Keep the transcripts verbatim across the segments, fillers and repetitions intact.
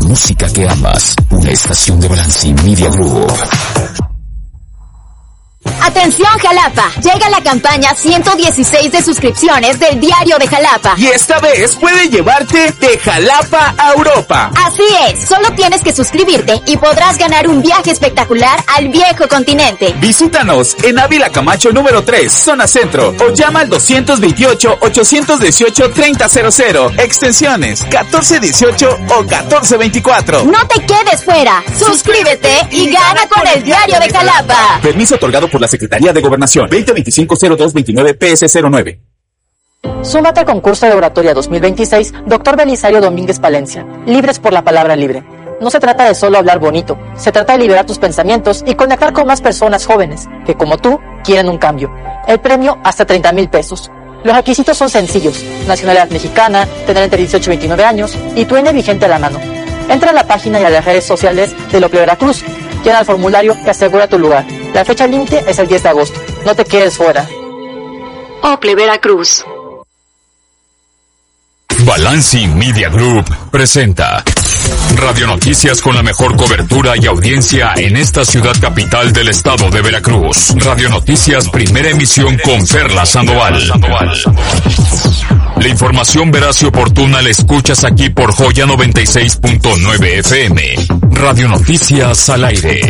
música que amas. Una estación de Balanci Media Group. Atención Jalapa, llega la campaña ciento dieciséis de suscripciones del Diario de Jalapa. Y esta vez puede llevarte de Jalapa a Europa. Así es, solo tienes que suscribirte y podrás ganar un viaje espectacular al viejo continente. Visítanos en Ávila Camacho número tres, zona centro, o llama al dos veintiocho, ochocientos dieciocho, treinta cero cero, extensiones catorce dieciocho o catorce veinticuatro. No te quedes fuera, suscríbete y gana con el Diario de Jalapa. Permiso otorgado por la Secretaría de Gobernación, veinte veinticinco cero dos veintinueve P S cero nueve. Súmate al concurso de oratoria dos mil veintiséis, Doctor Belisario Domínguez Palencia. Libres por la palabra libre. No se trata de solo hablar bonito, se trata de liberar tus pensamientos y conectar con más personas jóvenes, que como tú, quieren un cambio. El premio hasta treinta mil pesos. Los requisitos son sencillos: nacionalidad mexicana, tener entre dieciocho y veintinueve años y tu I N E vigente a la mano. Entra a la página y a las redes sociales de Ople Veracruz. Llena el formulario que asegura tu lugar. La fecha límite es el diez de agosto. No te quedes fuera. Ople Veracruz. Balanci Media Group presenta Radio Noticias con la mejor cobertura y audiencia en esta ciudad capital del estado de Veracruz. Radio Noticias, primera emisión con Perla Sandoval. La información veraz y oportuna la escuchas aquí por Joya noventa y seis punto nueve F M. Radio Noticias al aire.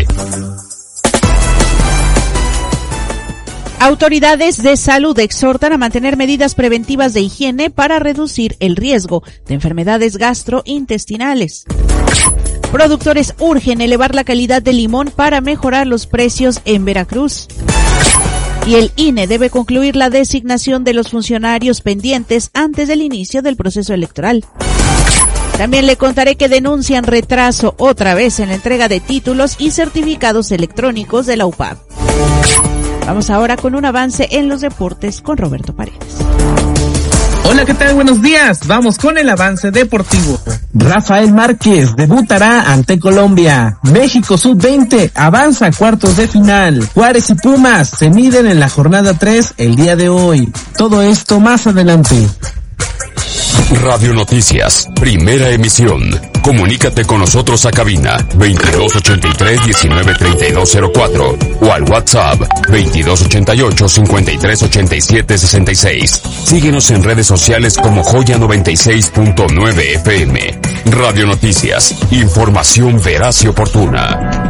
Autoridades de salud exhortan a mantener medidas preventivas de higiene para reducir el riesgo de enfermedades gastrointestinales. Productores urgen elevar la calidad del limón para mejorar los precios en Veracruz. Y el I N E debe concluir la designación de los funcionarios pendientes antes del inicio del proceso electoral. También le contaré que denuncian retraso otra vez en la entrega de títulos y certificados electrónicos de la U P A B. Vamos ahora con un avance en los deportes con Roberto Paredes. Hola, ¿qué tal? Buenos días. Vamos con el avance deportivo. Rafael Márquez debutará ante Colombia. México sub veinte avanza a cuartos de final. Juárez y Pumas se miden en la jornada tres el día de hoy. Todo esto más adelante. Radio Noticias, primera emisión. Comunícate con nosotros a cabina veintidós ochenta y tres, diecinueve treinta y dos cero cuatro o al WhatsApp veintidós ochenta y ocho, cincuenta y tres ochenta y siete sesenta y seis. Síguenos en redes sociales como Joya noventa y seis punto nueve F M. Radio Noticias, información veraz y oportuna.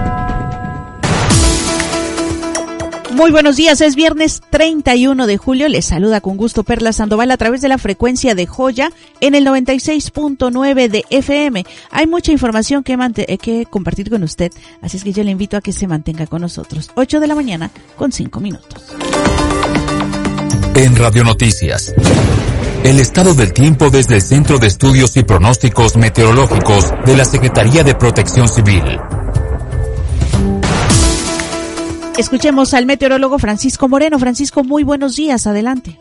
Muy buenos días, es viernes treinta y uno de julio, les saluda con gusto Perla Sandoval a través de la frecuencia de Joya en el noventa y seis punto nueve de F M. Hay mucha información que, mant- que compartir con usted, así es que yo le invito a que se mantenga con nosotros. ocho de la mañana con cinco minutos. En Radio Noticias, el estado del tiempo desde el Centro de Estudios y Pronósticos Meteorológicos de la Secretaría de Protección Civil. Escuchemos al meteorólogo Francisco Moreno. Francisco, muy buenos días, adelante.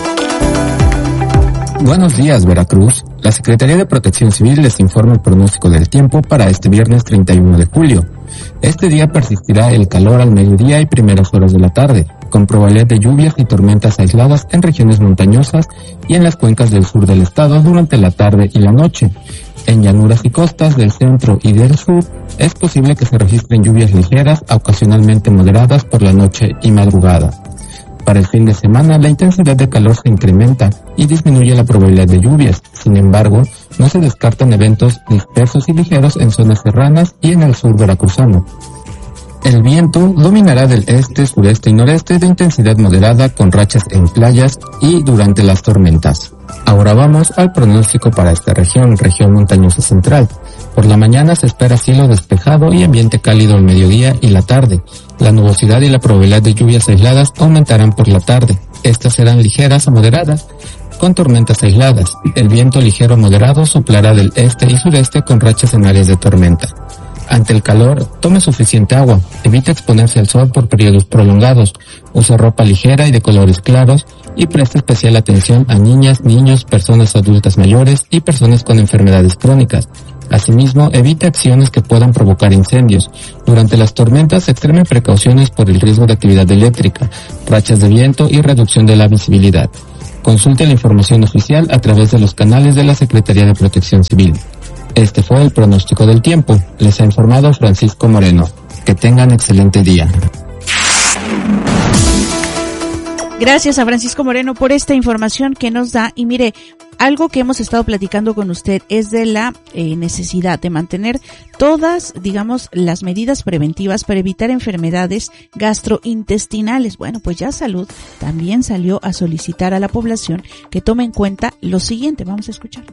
Buenos días, Veracruz. La Secretaría de Protección Civil les informa el pronóstico del tiempo para este viernes treinta y uno de julio. Este día persistirá el calor al mediodía y primeras horas de la tarde, con probabilidad de lluvias y tormentas aisladas en regiones montañosas y en las cuencas del sur del estado durante la tarde y la noche. En llanuras y costas del centro y del sur es posible que se registren lluvias ligeras, ocasionalmente moderadas por la noche y madrugada. Para el fin de semana, la intensidad de calor se incrementa y disminuye la probabilidad de lluvias. Sin embargo, no se descartan eventos dispersos y ligeros en zonas serranas y en el sur veracruzano. El viento dominará del este, sureste y noreste de intensidad moderada con rachas en playas y durante las tormentas. Ahora vamos al pronóstico para esta región, región montañosa central. Por la mañana se espera cielo despejado y ambiente cálido al mediodía y la tarde. La nubosidad y la probabilidad de lluvias aisladas aumentarán por la tarde. Estas serán ligeras a moderadas, con tormentas aisladas. El viento ligero moderado soplará del este y sureste con rachas en áreas de tormenta. Ante el calor, tome suficiente agua, evite exponerse al sol por periodos prolongados, use ropa ligera y de colores claros y preste especial atención a niñas, niños, personas adultas mayores y personas con enfermedades crónicas. Asimismo, evite acciones que puedan provocar incendios. Durante las tormentas, extreme precauciones por el riesgo de actividad eléctrica, rachas de viento y reducción de la visibilidad. Consulte la información oficial a través de los canales de la Secretaría de Protección Civil. Este fue el pronóstico del tiempo. Les ha informado Francisco Moreno. Que tengan excelente día. Gracias a Francisco Moreno por esta información que nos da. Y mire, algo que hemos estado platicando con usted es de la eh, necesidad de mantener todas, digamos, las medidas preventivas para evitar enfermedades gastrointestinales. Bueno, pues ya Salud también salió a solicitar a la población que tome en cuenta lo siguiente. Vamos a escuchar.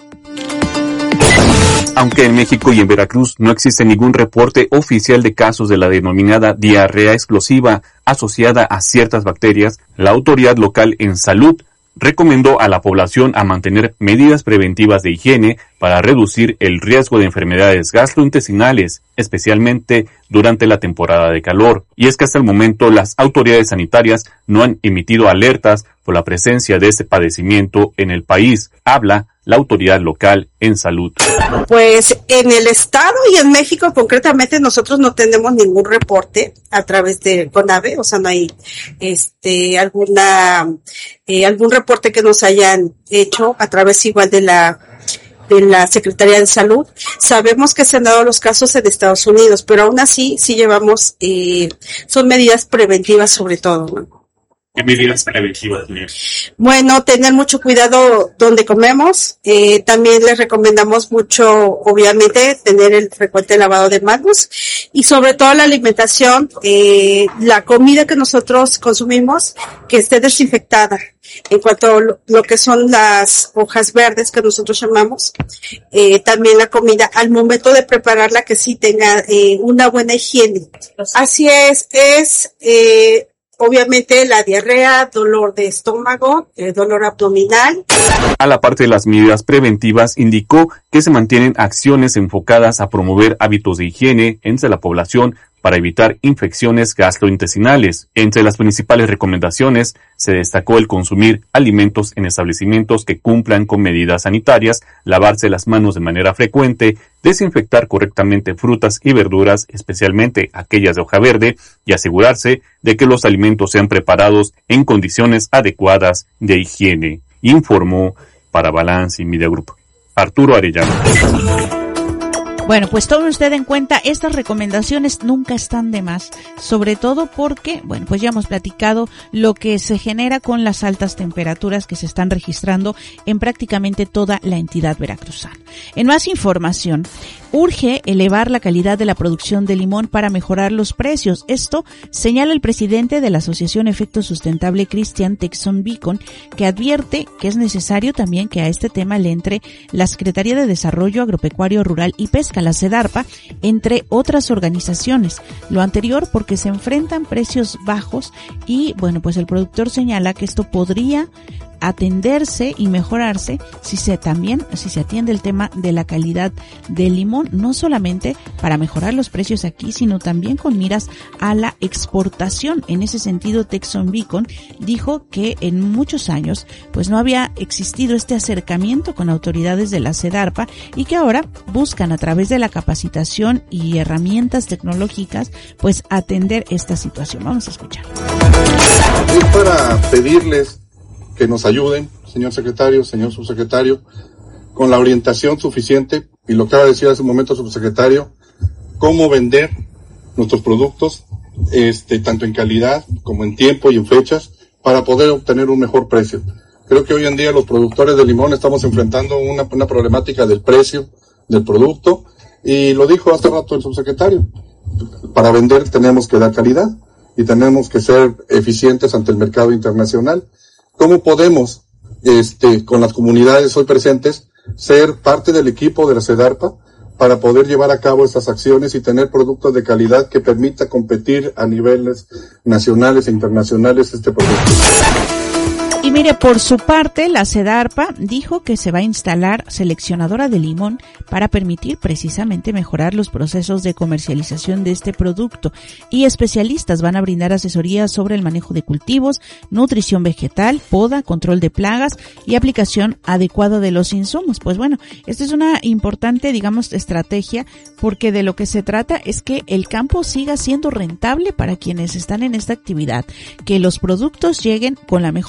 Aunque en México y en Veracruz no existe ningún reporte oficial de casos de la denominada diarrea explosiva asociada a ciertas bacterias, la autoridad local en salud recomendó a la población a mantener medidas preventivas de higiene para reducir el riesgo de enfermedades gastrointestinales, especialmente durante la temporada de calor. Y es que hasta el momento las autoridades sanitarias no han emitido alertas por la presencia de este padecimiento en el país. Habla la autoridad local en salud. Pues en el estado y en México concretamente nosotros no tenemos ningún reporte a través de CONAVE, o sea, no hay este alguna eh, algún reporte que nos hayan hecho a través igual de la de la Secretaría de Salud. Sabemos que se han dado los casos en Estados Unidos, pero aún así sí llevamos eh, son medidas preventivas sobre todo, ¿no? ¿Qué medidas preventivas? Bueno, tener mucho cuidado donde comemos. Eh, también les recomendamos mucho, obviamente, tener el frecuente lavado de manos y sobre todo la alimentación, eh, la comida que nosotros consumimos, que esté desinfectada. En cuanto a lo, lo que son las hojas verdes que nosotros llamamos, eh, también la comida al momento de prepararla que sí tenga eh, una buena higiene. Así es, es eh, obviamente la diarrea, dolor de estómago, eh, dolor abdominal. A la parte de las medidas preventivas, indicó que se mantienen acciones enfocadas a promover hábitos de higiene entre la población para evitar infecciones gastrointestinales. Entre las principales recomendaciones se destacó el consumir alimentos en establecimientos que cumplan con medidas sanitarias, lavarse las manos de manera frecuente, desinfectar correctamente frutas y verduras, especialmente aquellas de hoja verde, y asegurarse de que los alimentos sean preparados en condiciones adecuadas de higiene, informó para Balance y Media Group Arturo Arellano. Bueno, pues tome usted en cuenta, estas recomendaciones nunca están de más, sobre todo porque, bueno, pues ya hemos platicado lo que se genera con las altas temperaturas que se están registrando en prácticamente toda la entidad veracruzana. En más información, urge elevar la calidad de la producción de limón para mejorar los precios. Esto señala el presidente de la Asociación Efecto Sustentable, Cristian Texon Beacon, que advierte que es necesario también que a este tema le entre la Secretaría de Desarrollo Agropecuario Rural y Pesca, la SEDARPA, entre otras organizaciones. Lo anterior porque se enfrentan precios bajos y, bueno, pues el productor señala que esto podría atenderse y mejorarse si se también, si se atiende el tema de la calidad del limón, no solamente para mejorar los precios aquí, sino también con miras a la exportación. En ese sentido, Texon Beacon dijo que en muchos años pues no había existido este acercamiento con autoridades de la SEDARPA y que ahora buscan a través de la capacitación y herramientas tecnológicas pues atender esta situación. Vamos a escuchar. Es para pedirles que nos ayuden, señor secretario, señor subsecretario, con la orientación suficiente, y lo que acaba de decir hace un momento, subsecretario, cómo vender nuestros productos, este, tanto en calidad como en tiempo y en fechas, para poder obtener un mejor precio. Creo que hoy en día los productores de limón estamos enfrentando una, una problemática del precio del producto, y lo dijo hace rato el subsecretario, para vender tenemos que dar calidad, y tenemos que ser eficientes ante el mercado internacional. ¿Cómo podemos, este, con las comunidades hoy presentes, ser parte del equipo de la SEDARPA para poder llevar a cabo estas acciones y tener productos de calidad que permita competir a niveles nacionales e internacionales este producto? Y mire, por su parte, la SEDARPA dijo que se va a instalar seleccionadora de limón para permitir precisamente mejorar los procesos de comercialización de este producto, y especialistas van a brindar asesoría sobre el manejo de cultivos, nutrición vegetal, poda, control de plagas y aplicación adecuada de los insumos. Pues bueno, esta es una importante, digamos, estrategia, porque de lo que se trata es que el campo siga siendo rentable para quienes están en esta actividad, que los productos lleguen con la mejor calidad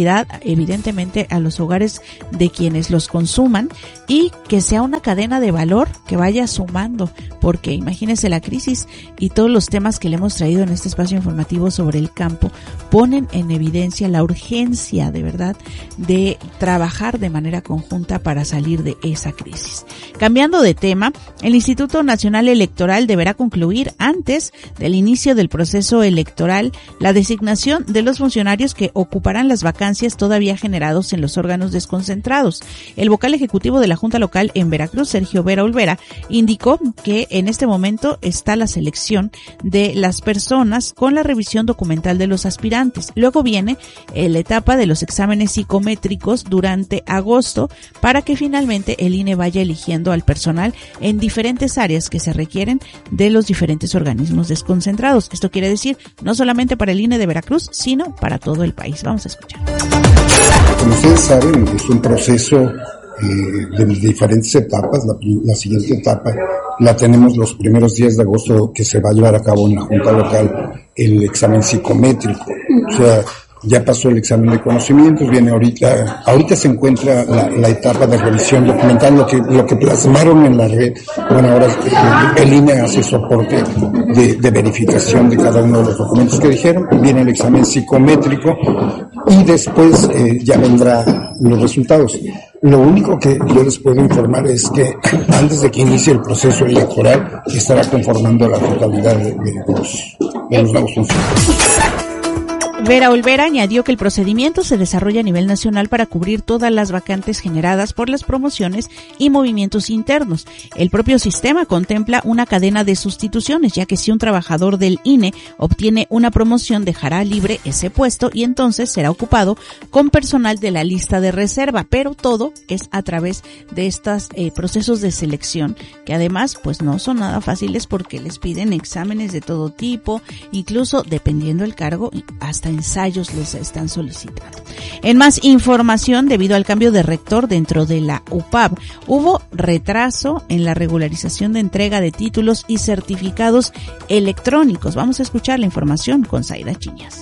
tranquilidad evidentemente a los hogares de quienes los consuman y que sea una cadena de valor que vaya sumando, porque imagínense la crisis y todos los temas que le hemos traído en este espacio informativo sobre el campo ponen en evidencia la urgencia de verdad de trabajar de manera conjunta para salir de esa crisis. Cambiando de tema, el Instituto Nacional Electoral deberá concluir antes del inicio del proceso electoral la designación de los funcionarios que ocuparán las vacancias todavía generados en los órganos desconcentrados. El vocal ejecutivo de la Junta Local en Veracruz, Sergio Vera Olvera, indicó que en este momento está la selección de las personas con la revisión documental de los aspirantes. Luego viene eh, la etapa de los exámenes psicométricos durante agosto para que finalmente el I N E vaya eligiendo al personal en diferentes áreas que se requieren de los diferentes organismos desconcentrados. Esto quiere decir no solamente para el I N E de Veracruz, sino para todo el país. Vamos a escuchar. Como ustedes saben, es un proceso eh, de diferentes etapas. La, la siguiente etapa la tenemos los primeros días de agosto, que se va a llevar a cabo en la Junta Local el examen psicométrico. O sea, ya pasó el examen de conocimientos, viene ahorita, ahorita se encuentra la, la etapa de revisión documental, lo que, lo que plasmaron en la red. Bueno, ahora el, el I N E hace soporte de, de verificación de cada uno de los documentos que dijeron, viene el examen psicométrico y después eh, ya vendrán los resultados. Lo único que yo les puedo informar es que antes de que inicie el proceso electoral estará conformando la totalidad de, de los, de los nuevos funcionarios. Vera Olvera añadió que el procedimiento se desarrolla a nivel nacional para cubrir todas las vacantes generadas por las promociones y movimientos internos. El propio sistema contempla una cadena de sustituciones, ya que si un trabajador del I N E obtiene una promoción, dejará libre ese puesto y entonces será ocupado con personal de la lista de reserva, pero todo es a través de estos eh, procesos de selección, que además pues no son nada fáciles porque les piden exámenes de todo tipo, incluso dependiendo del cargo, hasta ensayos les están solicitando. En más información, debido al cambio de rector dentro de la U P A B, hubo retraso en la regularización de entrega de títulos y certificados electrónicos. Vamos a escuchar la información con Zaida Chiñas.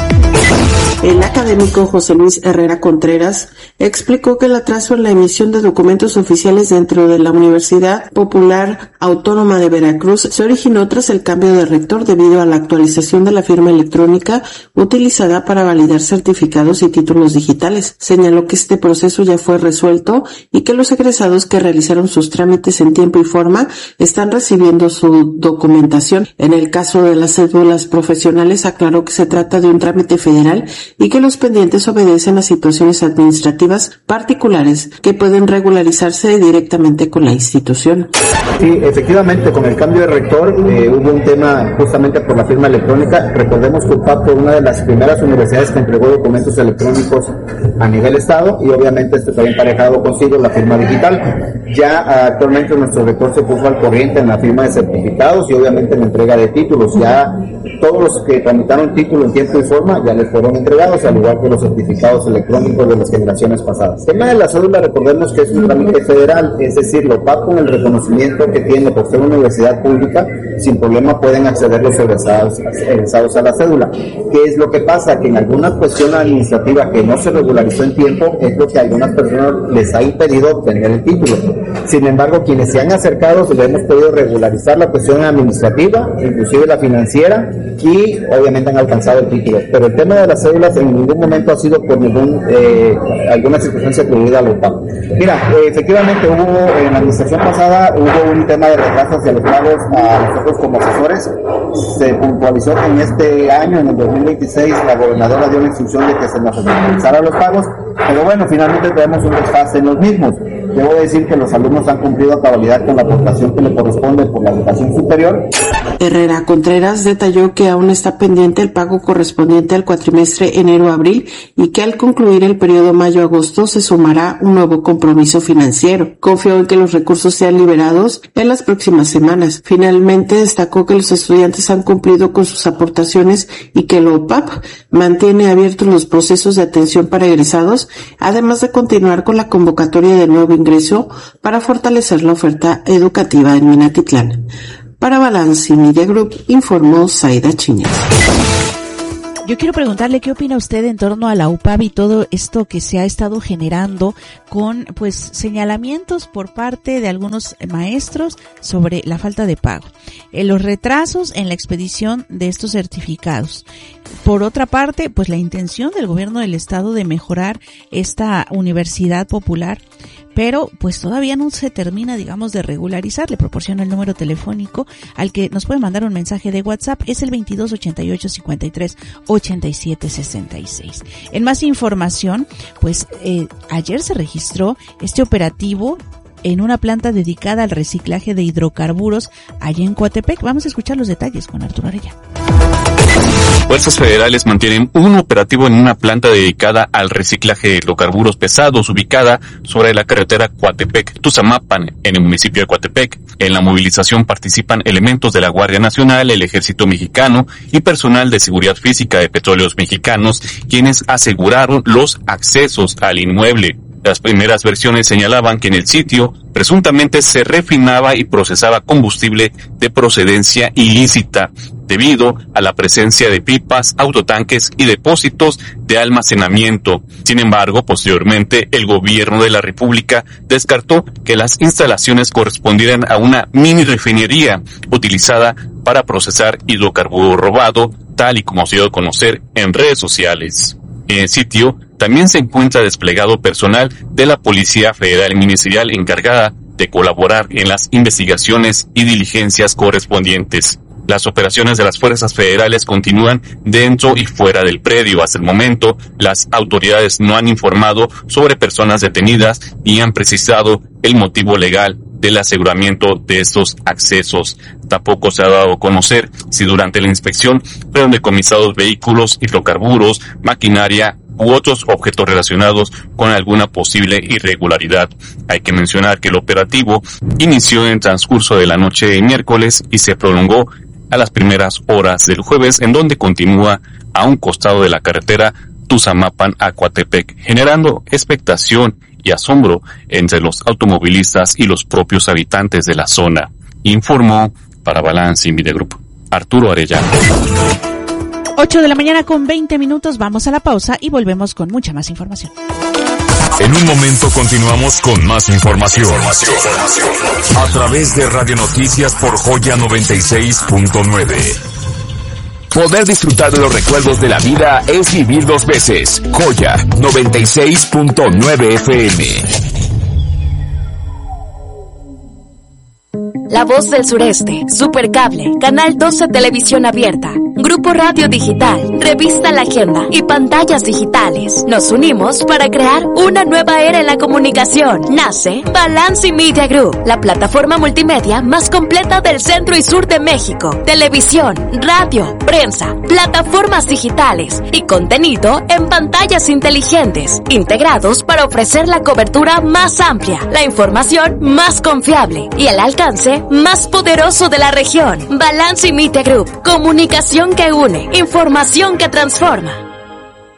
El académico José Luis Herrera Contreras explicó que el atraso en la emisión de documentos oficiales dentro de la Universidad Popular Autónoma de Veracruz se originó tras el cambio de rector debido a la actualización de la firma electrónica utilizada para validar certificados y títulos digitales. Señaló que este proceso ya fue resuelto y que los egresados que realizaron sus trámites en tiempo y forma están recibiendo su documentación. En el caso de las cédulas profesionales, aclaró que se trata de un trámite federal y que los pendientes obedecen a situaciones administrativas particulares que pueden regularizarse directamente con la institución. Sí, efectivamente, con el cambio de rector eh, hubo un tema justamente por la firma electrónica. Recordemos que U P A B fue una de las primeras universidades que entregó documentos electrónicos a nivel estado y obviamente esto está emparejado consigo la firma digital. Ya actualmente nuestro rector se puso al corriente en la firma de certificados y obviamente en la entrega de títulos. Ya todos los que tramitaron título en tiempo y forma ya les fueron entregados, al igual que los certificados electrónicos de las generaciones pasadas. El tema de la cédula, recordemos que es un trámite federal, es decir, lo P A B con el reconocimiento que tiene por ser una universidad pública, sin problema pueden acceder los egresados, egresados a la cédula. ¿Qué es lo que pasa? Que en alguna cuestión administrativa que no se regularizó en tiempo, es lo que a algunas personas les ha impedido obtener el título. Sin embargo, quienes se han acercado, se les hemos podido regularizar la cuestión administrativa, inclusive la financiera, y obviamente han alcanzado el título. Pero el tema de las cédulas en ningún momento ha sido por ningún eh, alguna circunstancia atribuida al U P A B. Mira, eh, efectivamente hubo, en la administración pasada, hubo un tema de retraso hacia los pagos a nosotros como asesores. Se puntualizó que en este año, en el dos mil veintiséis, la gobernadora dio la instrucción de que se nos realizaran los pagos, pero bueno, finalmente tenemos un desfase en los mismos. Debo decir que los alumnos han cumplido a cabalidad con la aportación que le corresponde por la educación superior. Herrera Contreras detalló que aún está pendiente el pago correspondiente al cuatrimestre enero-abril y que al concluir el periodo mayo-agosto se sumará un nuevo compromiso financiero. Confió en que los recursos sean liberados en las próximas semanas. Finalmente destacó que los estudiantes han cumplido con sus aportaciones y que la U P A B mantiene abiertos los procesos de atención para egresados, además de continuar con la convocatoria de nuevo ingreso para fortalecer la oferta educativa en Minatitlán. Para Balance Media Group, informó Zaida Chiñas. Yo quiero preguntarle qué opina usted en torno a la U P A B y todo esto que se ha estado generando con, pues, señalamientos por parte de algunos maestros sobre la falta de pago, eh, los retrasos en la expedición de estos certificados. Por otra parte, pues la intención del gobierno del estado de mejorar esta universidad popular, pero pues todavía no se termina, digamos, de regularizar. Le proporciono el número telefónico al que nos puede mandar un mensaje de WhatsApp, es el veintidós ochenta y ocho cincuenta y tres ochenta y siete sesenta y seis. En más información, pues eh, ayer se registró este operativo en una planta dedicada al reciclaje de hidrocarburos allá en Coatepec. Vamos a escuchar los detalles con Arturo Arellano. Fuerzas federales mantienen un operativo en una planta dedicada al reciclaje de hidrocarburos pesados ubicada sobre la carretera Coatepec-Tuzamapan en el municipio de Coatepec. En la movilización participan elementos de la Guardia Nacional, el Ejército Mexicano y personal de seguridad física de Petróleos Mexicanos, quienes aseguraron los accesos al inmueble. Las primeras versiones señalaban que en el sitio presuntamente se refinaba y procesaba combustible de procedencia ilícita, debido a la presencia de pipas, autotanques y depósitos de almacenamiento. Sin embargo, posteriormente, el gobierno de la República descartó que las instalaciones correspondieran a una mini refinería utilizada para procesar hidrocarburo robado, tal y como se dio a conocer en redes sociales. En el sitio también se encuentra desplegado personal de la Policía Federal Ministerial encargada de colaborar en las investigaciones y diligencias correspondientes. Las operaciones de las fuerzas federales continúan dentro y fuera del predio. Hasta el momento, las autoridades no han informado sobre personas detenidas ni han precisado el motivo legal del aseguramiento de estos accesos. Tampoco se ha dado a conocer si durante la inspección fueron decomisados vehículos, hidrocarburos, maquinaria u otros objetos relacionados con alguna posible irregularidad. Hay que mencionar que el operativo inició en el transcurso de la noche de miércoles y se prolongó a las primeras horas del jueves, en donde continúa a un costado de la carretera Tuzamapan a Coatepec, generando expectación y asombro entre los automovilistas y los propios habitantes de la zona. Informó para Balance Media Group, Arturo Arellano. ocho de la mañana con veinte minutos, vamos a la pausa y volvemos con mucha más información. En un momento continuamos con más información. A través de Radio Noticias por Joya noventa y seis punto nueve. Poder disfrutar de los recuerdos de la vida es vivir dos veces. Joya noventa y seis punto nueve F M. La Voz del Sureste, Supercable, Canal doce Televisión Abierta, Grupo Radio Digital, Revista La Agenda y Pantallas Digitales. Nos unimos para crear una nueva era en la comunicación. Nace Balance Media Group, la plataforma multimedia más completa del centro y sur de México. Televisión, radio, prensa, plataformas digitales y contenido en pantallas inteligentes, integrados para ofrecer la cobertura más amplia, la información más confiable y el alcance más poderoso de la región. Balance Media Group, comunicación que une, información que transforma.